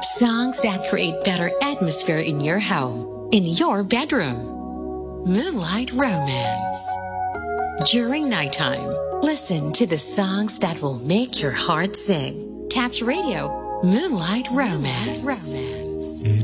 Songs that create better atmosphere in your home, in your bedroom. Moonlight Romance. During nighttime, listen to the songs that will make your heart sing. Taps Radio, Moonlight Romance. It